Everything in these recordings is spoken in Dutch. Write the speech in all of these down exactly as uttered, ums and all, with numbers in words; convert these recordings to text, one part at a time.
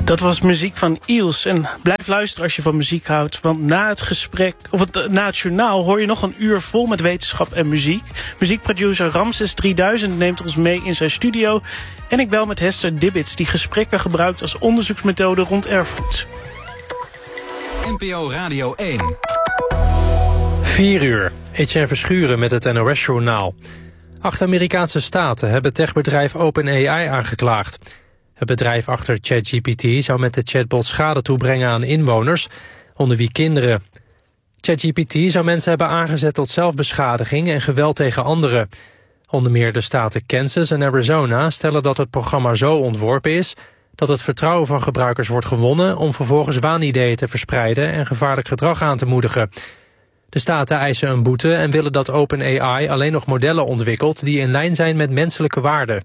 Dat was muziek van Eels. En blijf luisteren als je van muziek houdt. Want na het gesprek, of het, na het journaal hoor je nog een uur vol met wetenschap en muziek. Muziekproducer Ramses drieduizend neemt ons mee in zijn studio. En ik bel met Hester Dibbits, die gesprekken gebruikt als onderzoeksmethode rond erfgoed. N P O Radio één. vier uur. Etienne Verschuren met het N O S-journaal. Acht Amerikaanse staten hebben techbedrijf OpenAI aangeklaagd. Het bedrijf achter ChatGPT zou met de chatbot schade toebrengen aan inwoners, onder wie kinderen. ChatGPT zou mensen hebben aangezet tot zelfbeschadiging en geweld tegen anderen. Onder meer de staten Kansas en Arizona stellen dat het programma zo ontworpen is dat het vertrouwen van gebruikers wordt gewonnen om vervolgens waanideeën te verspreiden en gevaarlijk gedrag aan te moedigen. De staten eisen een boete en willen dat OpenAI alleen nog modellen ontwikkelt die in lijn zijn met menselijke waarden.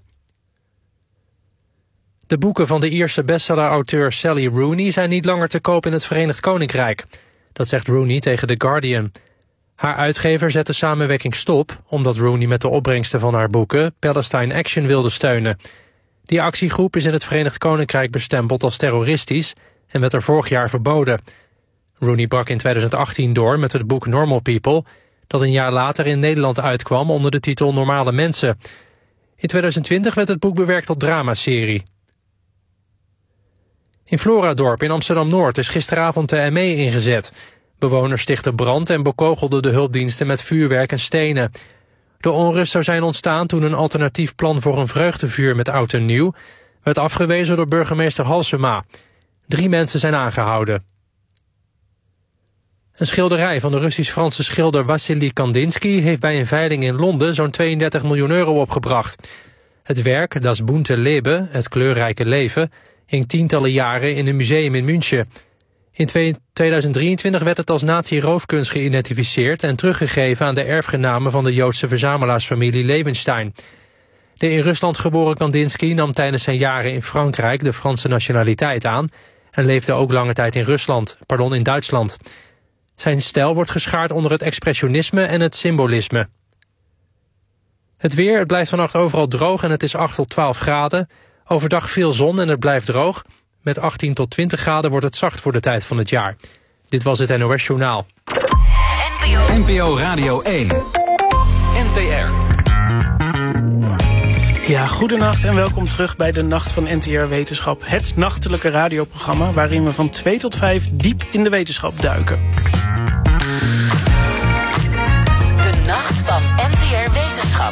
De boeken van de Ierse bestseller-auteur Sally Rooney zijn niet langer te koop in het Verenigd Koninkrijk. Dat zegt Rooney tegen The Guardian. Haar uitgever zet de samenwerking stop omdat Rooney met de opbrengsten van haar boeken Palestine Action wilde steunen. Die actiegroep is in het Verenigd Koninkrijk bestempeld als terroristisch en werd er vorig jaar verboden. Rooney brak in twintig achttien door met het boek Normal People, dat een jaar later in Nederland uitkwam onder de titel Normale Mensen. In twintig twintig werd het boek bewerkt tot dramaserie. In Floradorp in Amsterdam-Noord is gisteravond de M E ingezet. Bewoners stichtten brand en bekogelden de hulpdiensten met vuurwerk en stenen. De onrust zou zijn ontstaan toen een alternatief plan voor een vreugdevuur met oud en nieuw werd afgewezen door burgemeester Halsema. Drie mensen zijn aangehouden. Een schilderij van de Russisch-Franse schilder Wassily Kandinsky heeft bij een veiling in Londen zo'n tweeëndertig miljoen euro opgebracht. Het werk, Das bunte Leben, het kleurrijke leven, hing tientallen jaren in een museum in München. In tweeduizend drieëntwintig werd het als nazi-roofkunst geïdentificeerd en teruggegeven aan de erfgenamen van de Joodse verzamelaarsfamilie Levenstein. De in Rusland geboren Kandinsky nam tijdens zijn jaren in Frankrijk de Franse nationaliteit aan en leefde ook lange tijd in Rusland, pardon, in Duitsland. Zijn stijl wordt geschaard onder het expressionisme en het symbolisme. Het weer, het blijft vannacht overal droog en het is acht tot twaalf graden. Overdag veel zon en het blijft droog. Met achttien tot twintig graden wordt het zacht voor de tijd van het jaar. Dit was het N O S Journaal. N P O Radio één. N T R. Ja, goedenacht en welkom terug bij de Nacht van N T R Wetenschap. Het nachtelijke radioprogramma waarin we van twee tot vijf diep in de wetenschap duiken. De Nacht van N T R Wetenschap.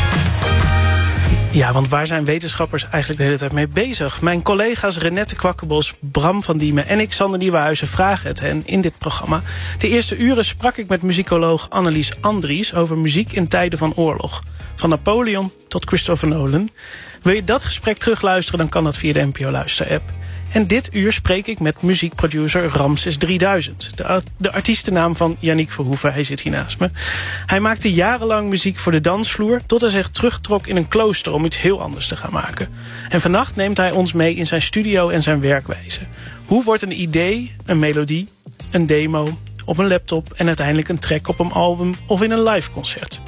Ja, want waar zijn wetenschappers eigenlijk de hele tijd mee bezig? Mijn collega's Renette Kwakkenbos, Bram van Diemen en ik, Sander Nieuwenhuizen, vragen het hen in dit programma. De eerste uren sprak ik met muzikoloog Annelies Andries over muziek in tijden van oorlog. Van Napoleon tot Christopher Nolan. Wil je dat gesprek terugluisteren, dan kan dat via de N P O Luister-app. En dit uur spreek ik met muziekproducer Ramses drieduizend. De, de artiestennaam van Yannick Verhoeven, hij zit hier naast me. Hij maakte jarenlang muziek voor de dansvloer, tot hij zich terugtrok in een klooster om iets heel anders te gaan maken. En vannacht neemt hij ons mee in zijn studio en zijn werkwijze. Hoe wordt een idee, een melodie, een demo, op een laptop en uiteindelijk een track op een album of in een live concert?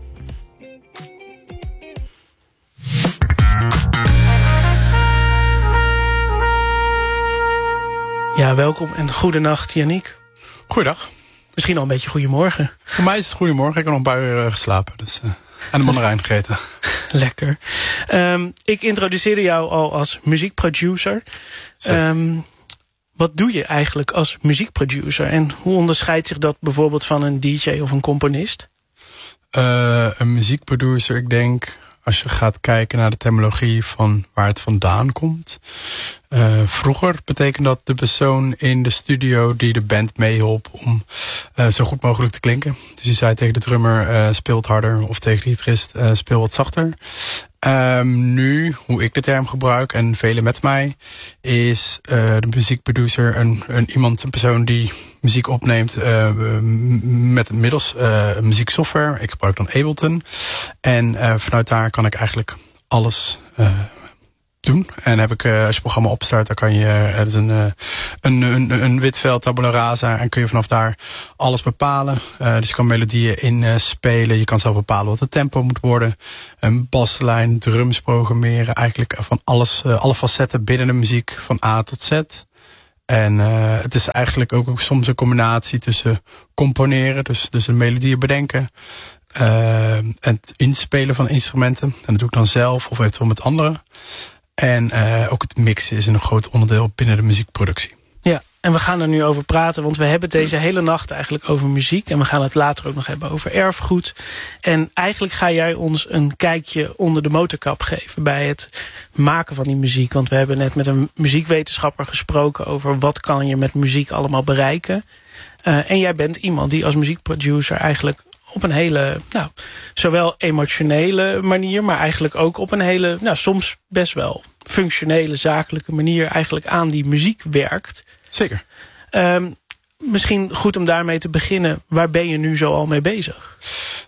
Ja, welkom en goedenacht, Yannick. Goeiedag. Misschien al een beetje goedemorgen. Voor mij is het goedemorgen. Ik heb nog een paar uur geslapen. Dus, uh, en de mandarijn gegeten. Lekker. Um, ik introduceerde jou al als muziekproducer. Um, wat doe je eigenlijk als muziekproducer? En hoe onderscheidt zich dat bijvoorbeeld van een D J of een componist? Uh, een muziekproducer, ik denk, als je gaat kijken naar de terminologie van waar het vandaan komt. Uh, vroeger betekent dat de persoon in de studio die de band meehielp om uh, zo goed mogelijk te klinken. Dus je zei tegen de drummer uh, speel het harder of tegen de gitarist uh, speel wat zachter. Um, nu, hoe ik de term gebruik en velen met mij, is uh, de muziekproducer een, een iemand, een persoon die muziek opneemt uh, met middels uh, muzieksoftware. Ik gebruik dan Ableton. En uh, vanuit daar kan ik eigenlijk alles uh, doen. En heb ik, uh, als je het programma opstart, dan kan je, uh, het is een, uh, een, een, een wit veld, tabula rasa, en kun je vanaf daar alles bepalen. Uh, dus je kan melodieën inspelen, uh, je kan zelf bepalen wat het tempo moet worden. Een baslijn, drums programmeren, eigenlijk van alles, uh, alle facetten binnen de muziek van A tot Z. En uh, het is eigenlijk ook, ook soms een combinatie tussen componeren, dus, dus een melodie bedenken, uh, en het inspelen van instrumenten. En dat doe ik dan zelf of eventueel met anderen. En uh, ook het mixen is een groot onderdeel binnen de muziekproductie. Ja, en we gaan er nu over praten, want we hebben het deze hele nacht eigenlijk over muziek. En we gaan het later ook nog hebben over erfgoed. En eigenlijk ga jij ons een kijkje onder de motorkap geven bij het maken van die muziek. Want we hebben net met een muziekwetenschapper gesproken over wat kan je met muziek allemaal bereiken. Uh, en jij bent iemand die als muziekproducer eigenlijk op een hele, nou, zowel emotionele manier, maar eigenlijk ook op een hele, nou, soms best wel functionele, zakelijke manier eigenlijk aan die muziek werkt. Zeker. Um, misschien goed om daarmee te beginnen. Waar ben je nu zo al mee bezig?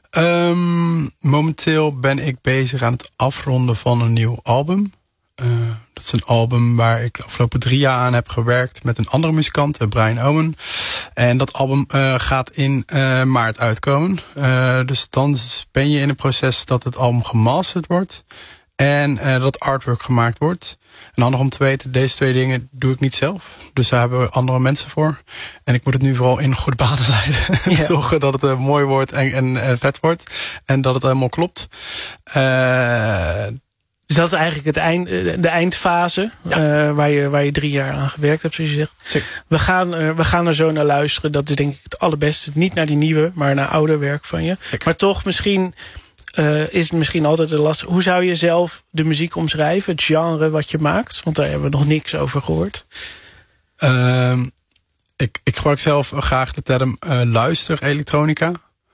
Um, momenteel ben ik bezig aan het afronden van een nieuw album. Uh, dat is een album waar ik de afgelopen drie jaar aan heb gewerkt met een andere muzikant, uh, Brian Owen. En dat album uh, gaat in uh, maart uitkomen. Uh, dus dan ben je in het proces dat het album gemasterd wordt. En uh, dat artwork gemaakt wordt. En handig om te weten, deze twee dingen doe ik niet zelf. Dus daar hebben we andere mensen voor. En ik moet het nu vooral in goede banen leiden. Ja. Zorgen dat het uh, mooi wordt en, en uh, vet wordt. En dat het helemaal klopt. Uh, Dus dat is eigenlijk het eind, de eindfase, ja. uh, waar, je, waar je drie jaar aan gewerkt hebt, zoals je zegt. Zeker. We gaan, uh, we gaan er zo naar luisteren. Dat is denk ik het allerbeste. Niet naar die nieuwe, maar naar ouder werk van je. Zeker. Maar toch, misschien uh, is het misschien altijd een last. Hoe zou je zelf de muziek omschrijven? Het genre wat je maakt? Want daar hebben we nog niks over gehoord. Uh, ik, ik gebruik zelf graag de term uh, luister-elektronica.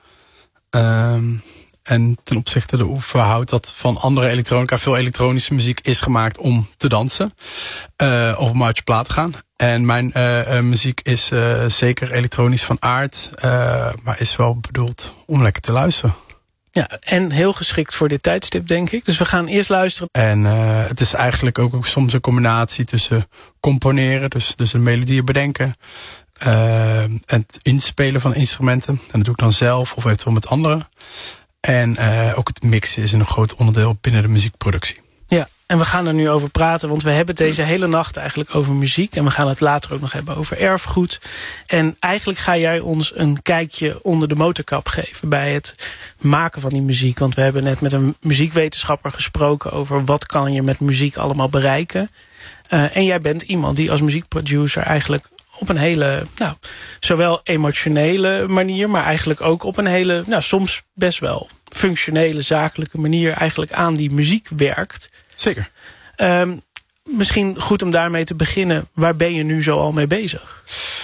Uh, En ten opzichte de hoe verhoudt dat van andere elektronica. Veel elektronische muziek is gemaakt om te dansen. Uh, of om uit je plaat te gaan. En mijn uh, uh, muziek is uh, zeker elektronisch van aard. Uh, maar is wel bedoeld om lekker te luisteren. Ja, en heel geschikt voor dit tijdstip, denk ik. Dus we gaan eerst luisteren. En uh, het is eigenlijk ook, ook soms een combinatie tussen componeren. Dus, dus een melodie bedenken. Uh, en het inspelen van instrumenten. En dat doe ik dan zelf of eventueel met anderen. En uh, ook het mixen is een groot onderdeel binnen de muziekproductie. Ja, en we gaan er nu over praten, want we hebben het deze hele nacht eigenlijk over muziek. En we gaan het later ook nog hebben over erfgoed. En eigenlijk ga jij ons een kijkje onder de motorkap geven bij het maken van die muziek. Want we hebben net met een muziekwetenschapper gesproken over wat kan je met muziek allemaal bereiken. Uh, en jij bent iemand die als muziekproducer eigenlijk op een hele, nou, zowel emotionele manier, maar eigenlijk ook op een hele, nou, soms best wel functionele, zakelijke manier eigenlijk aan die muziek werkt. Zeker. Um, misschien goed om daarmee te beginnen. Waar ben je nu zo al mee bezig?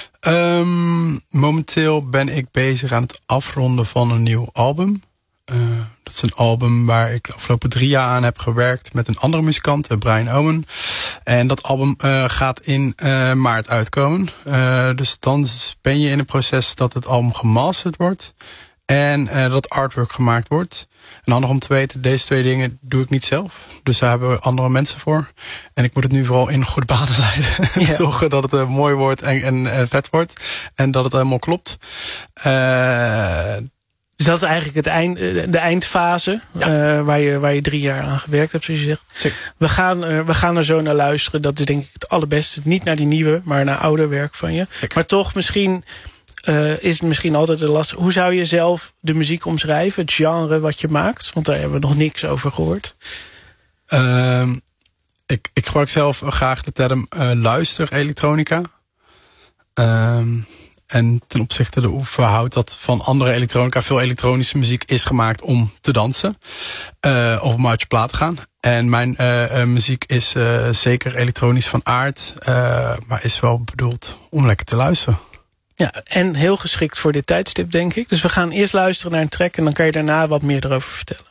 Um, momenteel ben ik bezig aan het afronden van een nieuw album. Uh, dat is een album waar ik de afgelopen drie jaar aan heb gewerkt met een andere muzikant, uh, Brian Owen. En dat album uh, gaat in uh, maart uitkomen. Uh, dus dan ben je in het proces dat het album gemasterd wordt. En uh, dat artwork gemaakt wordt. En handig om te weten, deze twee dingen doe ik niet zelf. Dus daar hebben we andere mensen voor. En ik moet het nu vooral in goede banen leiden. Ja. Zorgen dat het uh, mooi wordt en, en, en vet wordt. En dat het helemaal klopt. Uh, Dus dat is eigenlijk het eind, de eindfase, ja. uh, waar, je, waar je drie jaar aan gewerkt hebt, zoals je zegt. Zeker. We gaan, uh, we gaan er zo naar luisteren. Dat is denk ik het allerbeste. Niet naar die nieuwe, maar naar ouder werk van je. Zeker. Maar toch, misschien uh, is het misschien altijd een last. Hoe zou je zelf de muziek omschrijven? Het genre wat je maakt? Want daar hebben we nog niks over gehoord. Uh, ik, ik gebruik zelf graag de term uh, luister-elektronica. Uh, En ten opzichte de hoe verhoudt dat van andere elektronica. Veel elektronische muziek is gemaakt om te dansen. Uh, of om uit je plaat te gaan. En mijn uh, uh, muziek is uh, zeker elektronisch van aard. Uh, maar is wel bedoeld om lekker te luisteren. Ja, en heel geschikt voor dit tijdstip, denk ik. Dus we gaan eerst luisteren naar een track en dan kan je daarna wat meer erover vertellen.